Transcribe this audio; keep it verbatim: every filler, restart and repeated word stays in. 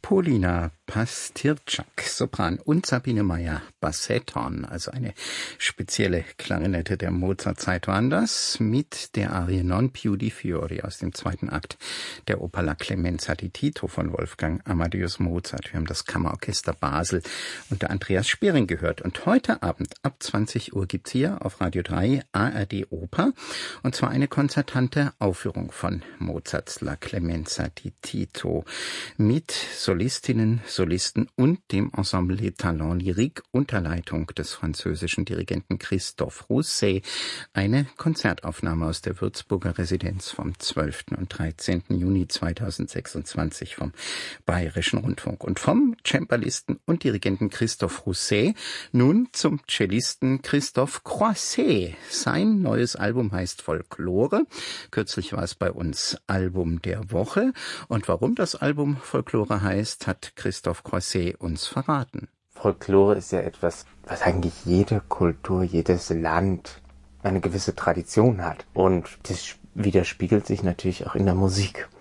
Polina Pastyrczak, Sopran, und Sabine Meyer, Bassetthorn, also eine spezielle Klarinette der Mozart-Zeit waren das, mit der Arie Non più di fiori aus dem zweiten Akt der Oper La Clemenza di Tito von Wolfgang Amadeus Mozart. Wir haben das Kammerorchester Basel unter Andreas Spering gehört. Und heute Abend ab zwanzig Uhr gibt's hier auf Radio drei A R D Oper, und zwar eine konzertante Aufführung von Mozarts La Clemenza di Tito mit Solistinnen, Solisten und dem Ensemble Les Talents Lyriques unter Leitung des französischen Dirigenten Christophe Rousset. Eine Konzertaufnahme aus der Würzburger Residenz vom zwölften und dreizehnten Juni zweitausendsechsundzwanzig vom Bayerischen Rundfunk. Und vom Cembalisten und Dirigenten Christophe Rousset nun zum Cellisten Christophe Croisset. Sein neues Album heißt Folklore. Kürzlich war es bei uns Album der Woche. Und warum das Album Folklore heißt, hat Christophe Croisset uns verraten. Folklore ist ja etwas, was eigentlich jede Kultur, jedes Land eine gewisse Tradition hat. Und das widerspiegelt sich natürlich auch in der Musik.